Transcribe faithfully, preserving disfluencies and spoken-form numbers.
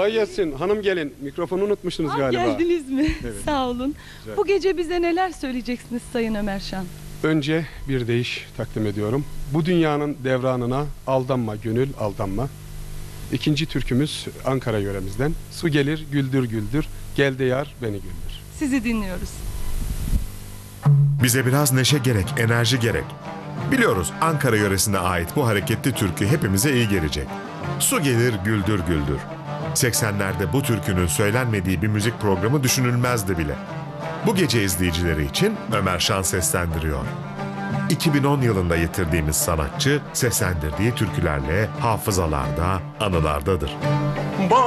Kolay gelsin. Hanım gelin. Mikrofonu unutmuşsunuz Aa, galiba. geldiniz mi? Evet. Sağ olun. Güzel. Bu gece bize neler söyleyeceksiniz Sayın Ömer Şan? Önce bir deyiş takdim ediyorum. Bu dünyanın devranına aldanma gönül aldanma. İkinci türkümüz Ankara yöremizden. Su gelir güldür güldür. Gel de yar beni güldür. Sizi dinliyoruz. Bize biraz neşe gerek, enerji gerek. Biliyoruz Ankara yöresine ait bu hareketli türkü hepimize iyi gelecek. Su gelir güldür güldür. seksenlerde bu türkünün söylenmediği bir müzik programı düşünülmezdi bile. Bu gece izleyicileri için Ömer Şan seslendiriyor. iki bin on yılında yitirdiğimiz sanatçı seslendirdiği türkülerle hafızalarda, anılardadır.